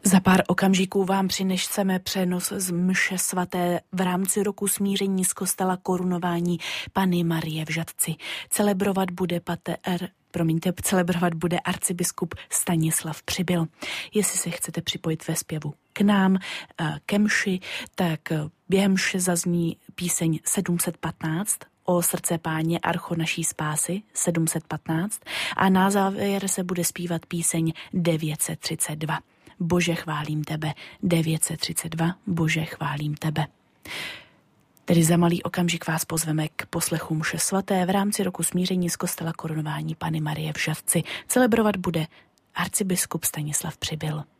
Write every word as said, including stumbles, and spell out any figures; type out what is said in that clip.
Za pár okamžiků vám přineseme přenos z mše svaté v rámci roku smíření z kostela Korunování Panny Marie v Žatci. Celebrovat bude pater, promiňte, celebrovat bude arcibiskup Stanislav Přibyl. Jestli se chcete připojit ve zpěvu k nám, ke mši, tak během mše zazní píseň sedm set patnáct, O srdce Páně, archo naší spásy, sedm set patnáct, a na závěr se bude zpívat píseň devět set třicet dva. Bože, chválím tebe, devět set třicet dva, Bože, chválím tebe. Tedy za malý okamžik vás pozveme k poslechu mše svaté v rámci roku smíření z kostela Korunování Panny Marie v Žatci. Celebrovat bude arcibiskup Stanislav Přibyl.